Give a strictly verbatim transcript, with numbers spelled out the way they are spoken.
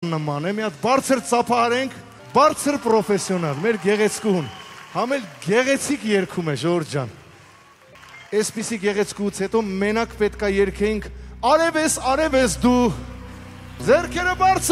նման է, մի հատ բարձր ծափահարենք, բարձր պրոֆեսիոնալ, մեր գեղեցկուհուն, համ էլ գեղեցիկ երգում է Ժորժ ջան։ Այսպիսի գեղեցկուց հետո մենակ պետք է երգեինք արև ես, արև ես դու, ձեռքերը բարձր